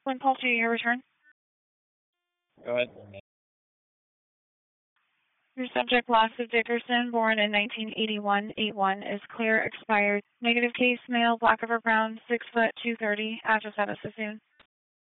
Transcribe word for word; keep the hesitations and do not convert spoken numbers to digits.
One call to your return. Go ahead. Your subject, Lasse Dickerson, born in nineteen eighty-one, eight one, is clear, expired. Negative case, male, black over brown, six foot, two thirty. Address at us soon.